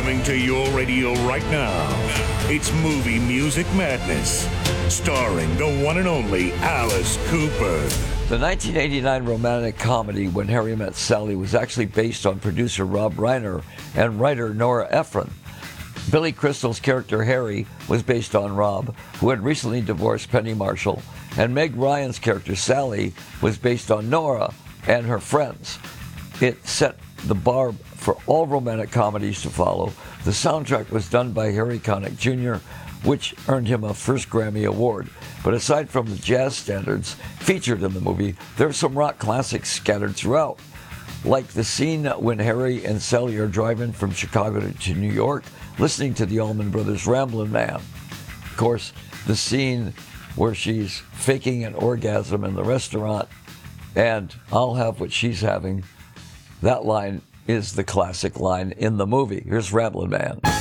Coming to your radio right now, it's Movie Music Madness, starring the one and only Alice Cooper. The 1989 romantic comedy When Harry Met Sally was actually based on producer Rob Reiner and writer Nora Ephron. Billy Crystal's character Harry was based on Rob, who had recently divorced Penny Marshall, and Meg Ryan's character Sally was based on Nora and her friends. It set the bar for all romantic comedies to follow. The soundtrack was done by Harry Connick Jr., which earned him a first Grammy Award. But aside from the jazz standards featured in the movie, there are some rock classics scattered throughout, like the scene when Harry and Sally are driving from Chicago to New York, listening to the Allman Brothers' Ramblin' Man. Of course, the scene where she's faking an orgasm in the restaurant and I'll have what she's having. That line is the classic line in the movie. Here's Ramblin' Man.